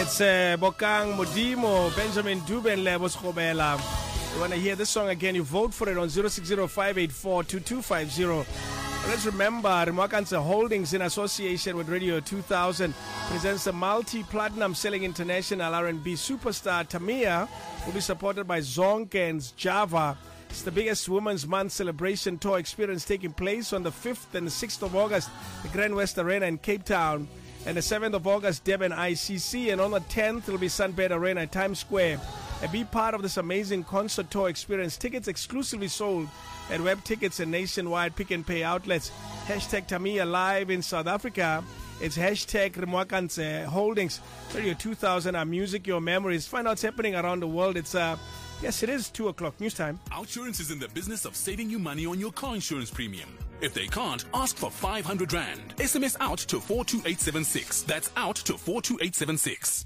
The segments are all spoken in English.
That's Bokang Modimo, Benjamin Duben Lebos Khobela. You want to hear this song again? You vote for it on 060-584-2250. Let's remember, Remakanse Holdings in association with Radio 2000 presents the multi-platinum selling international R&B superstar Tamia, will be supported by Zonke's Java. It's the biggest Women's Month celebration tour experience taking place on the 5th and the 6th of August, the Grand West Arena in Cape Town, and the 7th of August, Durban ICC, and on the 10th, it'll be Sunbed Arena at Times Square. And be part of this amazing concert tour experience. Tickets exclusively sold at web tickets and nationwide pick and pay outlets. Hashtag Tamia Live in South Africa. It's hashtag Remakanse Holdings. Radio 2000, our music, your memories. Find out what's happening around the world. It's yes, it is 2 o'clock. News time. Outsurance is in the business of saving you money on your car insurance premium. If they can't, ask for 500 Rand. SMS out to 42876. That's out to 42876.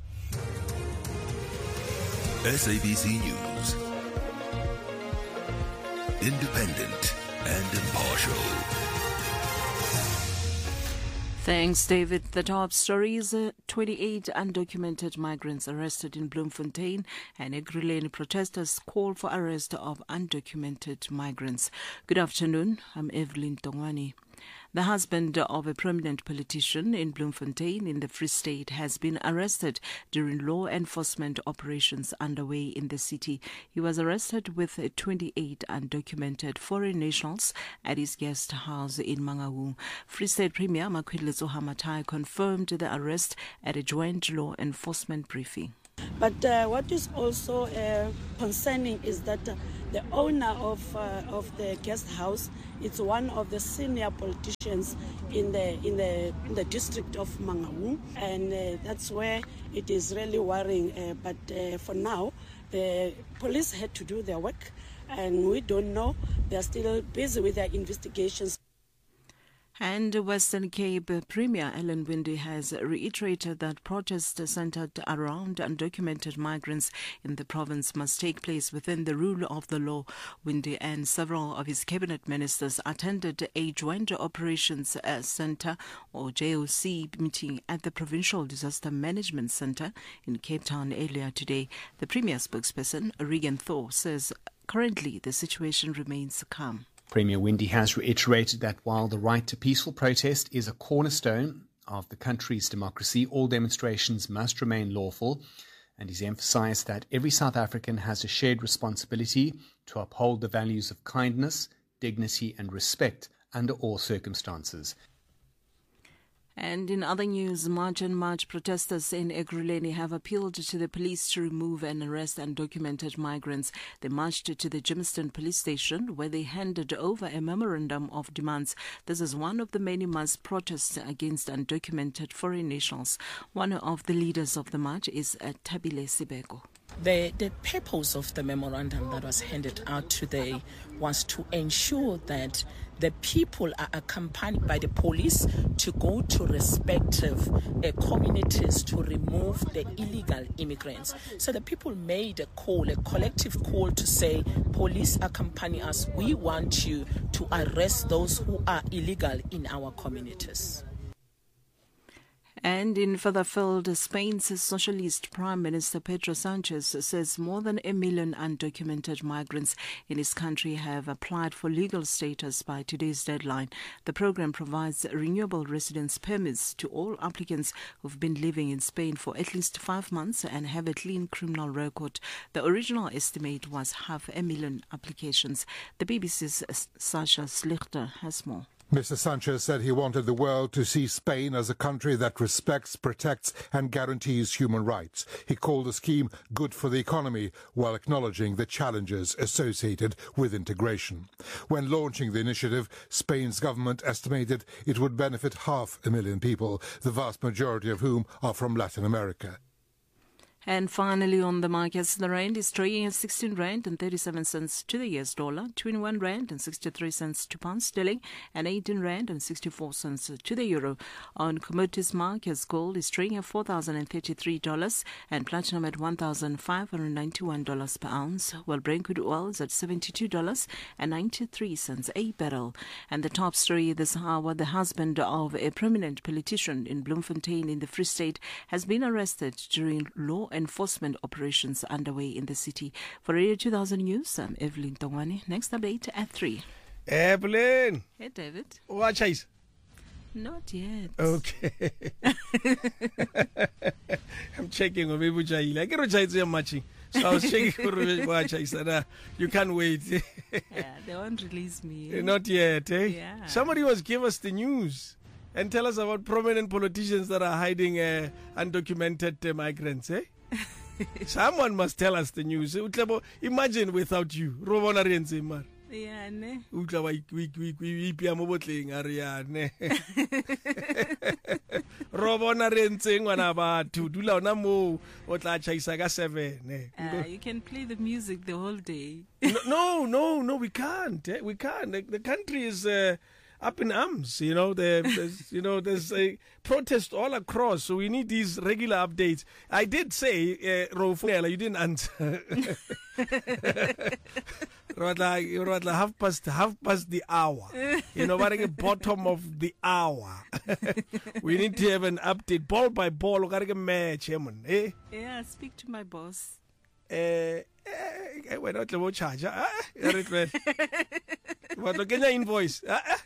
SABC News. Independent and impartial. Thanks, David. The top stories: 28 undocumented migrants arrested in Bloemfontein, and Ekurhuleni protesters call for arrest of undocumented migrants. Good afternoon. I'm Evelyn Tongwani. The husband of a prominent politician in Bloemfontein in the Free State has been arrested during law enforcement operations underway in the city. He was arrested with 28 undocumented foreign nationals at his guest house in Mangaung. Free State Premier Makhwedletso Hamatai confirmed the arrest at a joint law enforcement briefing. But what is also concerning is that the owner of the guest house, it's one of the senior politicians in the district of Mangaung, and that's where it is really worrying. But for now, the police had to do their work, and we don't know. They are still busy with their investigations. And Western Cape Premier Ellen Winde has reiterated that protests centered around undocumented migrants in the province must take place within the rule of the law. Winde and several of his cabinet ministers attended a Joint Operations Centre or JOC meeting at the Provincial Disaster Management Centre in Cape Town earlier today. The Premier spokesperson, Regan Thor, says currently the situation remains calm. Premier Winde has reiterated that while the right to peaceful protest is a cornerstone of the country's democracy, all demonstrations must remain lawful, and he's emphasized that every South African has a shared responsibility to uphold the values of kindness, dignity and respect under all circumstances. And in other news, March and March protesters in Ekurhuleni have appealed to the police to remove and arrest undocumented migrants. They marched to the Germiston police station where they handed over a memorandum of demands. This is one of the many mass protests against undocumented foreign nationals. One of the leaders of the march is Thabile Sibeko. The purpose of the memorandum that was handed out today was to ensure that the people are accompanied by the police to go to respective communities to remove the illegal immigrants. So the people made a call, a collective call to say, police accompany us. We want you to arrest those who are illegal in our communities. And in Furtherfield, Spain's Socialist Prime Minister Pedro Sanchez says more than 1 million undocumented migrants in his country have applied for legal status by today's deadline. The program provides renewable residence permits to all applicants who've been living in Spain for at least 5 months and have a clean criminal record. The original estimate was 500,000 applications. The BBC's Sasha Slichter has more. Mr. Sanchez said he wanted the world to see Spain as a country that respects, protects and guarantees human rights. He called the scheme good for the economy while acknowledging the challenges associated with integration. When launching the initiative, Spain's government estimated it would benefit 500,000 people, the vast majority of whom are from Latin America. And finally, on the markets, the rand is trading at 16 rand and 37 cents to the US dollar, 21 rand and 63 cents to pound sterling, and 18 rand and 64 cents to the euro. On commodities markets, gold is trading at $4,033 and platinum at $1,591 per ounce, while Brent crude oil is at $72.93 a barrel. And the top story this hour, the husband of a prominent politician in Bloemfontein in the Free State has been arrested during law enforcement operations underway in the city. For Radio 2000 News, I'm Evelyn Tongwane. Next update at 3. Evelyn! Hey, David. What chase? Not yet. Okay. I'm checking on maybe Jaila. I can't chase so much. So I was checking for watch. I said, you can't wait. Yeah, they won't release me. Not yet, eh? Yeah. Somebody must give us the news and tell us about prominent politicians that are hiding undocumented migrants, eh? Someone must tell us the news. Imagine without you. Robona Renzi, man. Yeah, ne. Robona Renzi ngwana batho dula ona mo o tla chaisa ka 7. You can play the music the whole day. No, we can't. We can't. The country is up in arms, there's a protest all across, so we need these regular updates. I did say, Rofunela, you didn't answer. half past the hour. What a bottom of the hour. We need to have an update, ball by ball. Match, eh? Yeah, speak to my boss. We're not the charge. What can I invoice?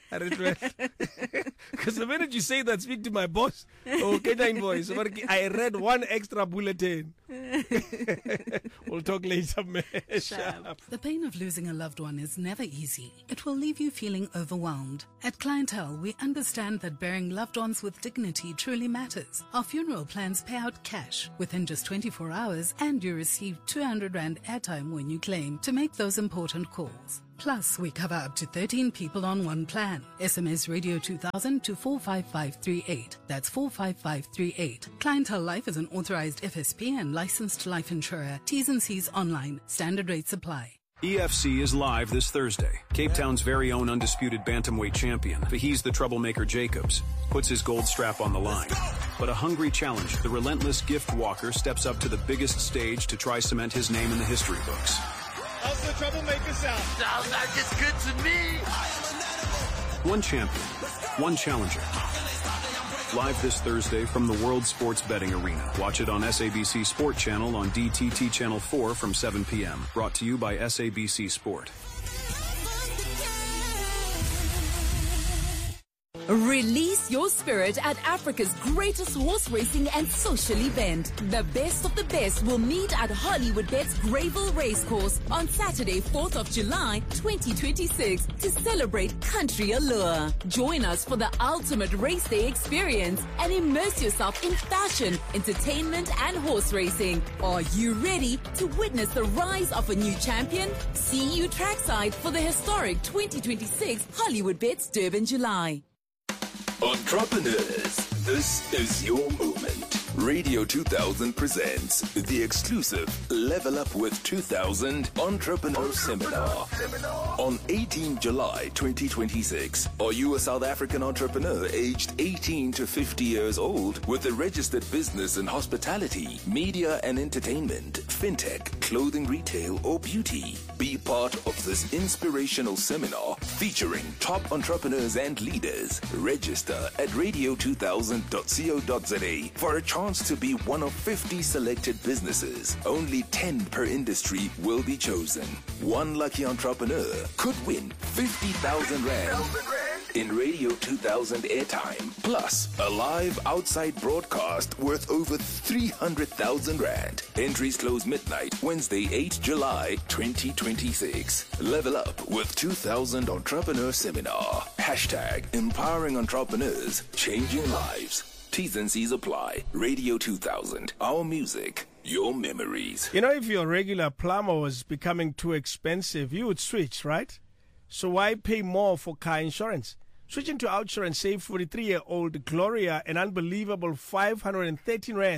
Because the minute you say that, speak to my boss. Oh, can I invoice? I read one extra bulletin. We'll talk later, man. The pain of losing a loved one is never easy. It will leave you feeling overwhelmed. At Clientele, we understand that burying loved ones with dignity truly matters. Our funeral plans pay out cash within just 24 hours, and you receive 200 Rand airtime when you claim to make those important calls. Plus, we cover up to 13 people on one plan. SMS Radio 2000 to 45538. That's 45538. Clientele Life is an authorized FSP and licensed life insurer. T's and C's online. Standard rates apply. EFC is live this Thursday. Cape Town's very own undisputed bantamweight champion, He's the troublemaker Jacobs, puts his gold strap on the line. But a hungry challenger, the relentless gift walker, steps up to the biggest stage to try cement his name in the history books. How's the troublemaker sound? Sounds like it's good to me. One champion, one challenger. Live this Thursday from the World Sports Betting Arena. Watch it on SABC Sport Channel on DTT Channel 4 from 7 p.m. Brought to you by SABC Sport. Release your spirit at Africa's greatest horse racing and social event. The best of the best will meet at Hollywoodbets Greyville Racecourse on Saturday, 4th of July, 2026 to celebrate country allure. Join us for the ultimate race day experience and immerse yourself in fashion, entertainment, and horse racing. Are you ready to witness the rise of a new champion? See you trackside for the historic 2026 Hollywoodbets Durban July. Entrepreneurs, this is your moment. Radio 2000 presents the exclusive Level Up with 2000 Entrepreneur Seminar on 18 July 2026. Are you a South African entrepreneur aged 18 to 50 years old with a registered business in hospitality, media and entertainment, fintech, clothing retail or beauty? Be part of this inspirational seminar featuring top entrepreneurs and leaders. Register at radio2000.co.za for a chance to be one of 50 selected businesses. Only 10 per industry will be chosen. One lucky entrepreneur could win 50,000 Rand in Radio 2000 airtime, plus a live outside broadcast worth over 300,000 Rand. Entries close midnight, Wednesday, 8 July 2026. Level Up with 2000 Entrepreneur Seminar. Hashtag empowering entrepreneurs, changing lives. T's and C's apply. Radio 2000. Our music, your memories. If your regular plumber was becoming too expensive, you would switch, right? So why pay more for car insurance? Switching to OutSure and save 43-year-old Gloria an unbelievable 513 Rands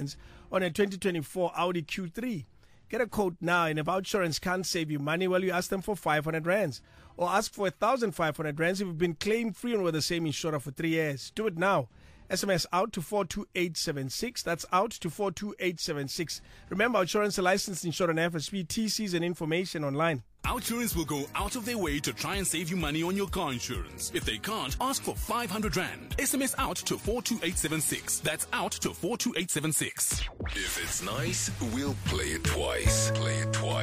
on a 2024 Audi Q3. Get a quote now, and if Outsurance can't save you money, well, you ask them for 500 rands. Or ask for 1,500 rands if you've been claim-free and with the same insurer for 3 years. Do it now. SMS out to 42876. That's out to 42876. Remember, Outsurance, a licensed insurer and FSP, TCs and information online. Outsurance will go out of their way to try and save you money on your car insurance. If they can't, ask for 500 rand. SMS out to 42876. That's out to 42876. If it's nice, we'll play it twice. Play it twice.